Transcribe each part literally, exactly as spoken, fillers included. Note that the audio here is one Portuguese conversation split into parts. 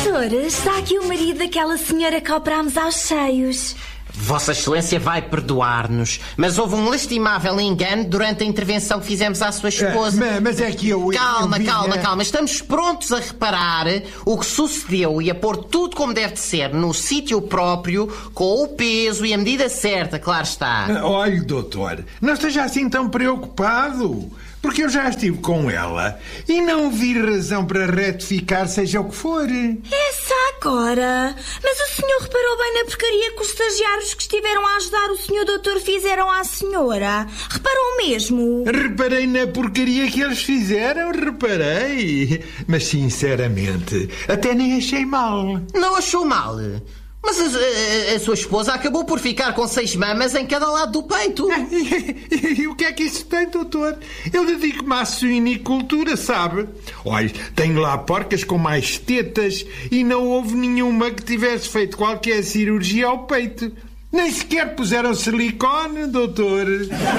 doutor, está aqui o marido daquela senhora que operámos aos seios. Vossa Excelência vai perdoar-nos, mas houve um lastimável engano durante a intervenção que fizemos à sua esposa. É, mas é que eu... Calma, eu vi, calma, é... calma. Estamos prontos a reparar o que sucedeu e a pôr tudo como deve de ser, no sítio próprio, com o peso e a medida certa, claro está. Olhe, doutor, não esteja assim tão preocupado, porque eu já estive com ela e não vi razão para retificar seja o que for. Essa agora? Mas o senhor reparou bem na porcaria que os estagiários que estiveram a ajudar o senhor doutor fizeram à senhora? Reparou mesmo? Reparei na porcaria que eles fizeram, reparei. Mas, sinceramente, até nem achei mal. Não achou mal? Mas a, a, a sua esposa acabou por ficar com seis mamas em cada lado do peito. E, e o que é que isso tem, doutor? Eu dedico-me à suinicultura, sabe? Olha, tenho lá porcas com mais tetas e não houve nenhuma que tivesse feito qualquer cirurgia ao peito. Nem sequer puseram silicone, doutor.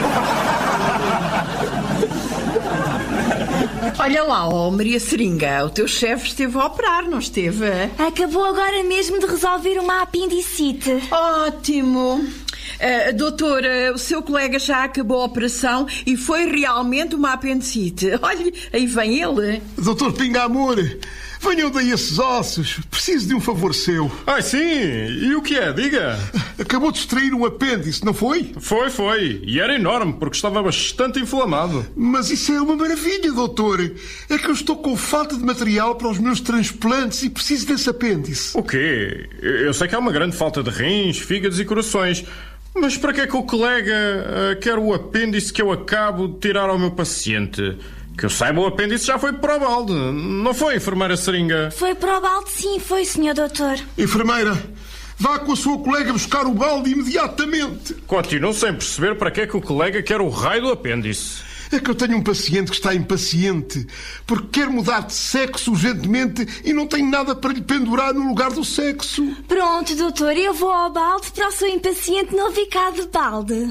Olha lá, oh Maria Seringa, o teu chefe esteve a operar, não esteve? Acabou agora mesmo de resolver uma apendicite. Ótimo. Uh, doutora, o seu colega já acabou a operação e foi realmente uma apendicite. Olha, aí vem ele. Doutor Pingamor, venham daí esses ossos. Preciso de um favor seu. Ah, sim? E o que é? Diga. Acabou de extrair um apêndice, não foi? Foi, foi. E era enorme, porque estava bastante inflamado. Mas isso é uma maravilha, doutor. É que eu estou com falta de material para os meus transplantes e preciso desse apêndice. O quê? Eu sei que há uma grande falta de rins, fígados e corações. Mas para que é que o colega uh, quer o apêndice que eu acabo de tirar ao meu paciente? Que eu saiba, o apêndice já foi para o balde. Não foi, enfermeira Seringa? Foi para o balde, sim, foi, senhor doutor. Enfermeira, vá com a sua colega buscar o balde imediatamente. Continuo sem perceber para que é que o colega quer o raio do apêndice. É que eu tenho um paciente que está impaciente porque quer mudar de sexo urgentemente e não tem nada para lhe pendurar no lugar do sexo. Pronto, doutor, eu vou ao balde para o seu impaciente não ficar de balde.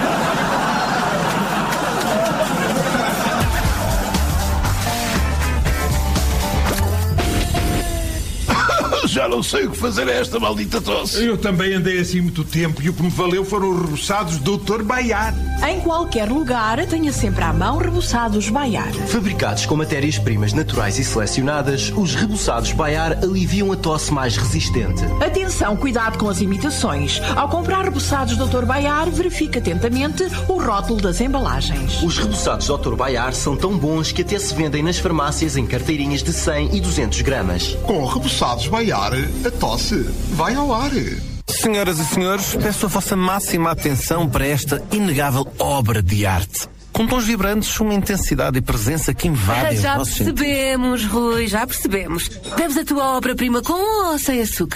Já não sei o que fazer a esta maldita tosse. Eu também andei assim muito tempo e o que me valeu foram os reboçados doutor Baiar. Em qualquer lugar, tenha sempre à mão reboçados Baiar. Fabricados com matérias-primas naturais e selecionadas, os reboçados Baiar aliviam a tosse mais resistente. Atenção, cuidado com as imitações. Ao comprar reboçados doutor Baiar, verifique atentamente o rótulo das embalagens. Os reboçados doutor Baiar são tão bons que até se vendem nas farmácias em carteirinhas de cem e duzentos gramas. Com reboçados Baiar, a tosse vai ao ar. Senhoras e senhores, peço a vossa máxima atenção para esta inegável obra de arte. Com tons vibrantes, uma intensidade e presença que invadem Já os nossos percebemos, Rui, já percebemos. Bebes a tua obra-prima com ou sem açúcar?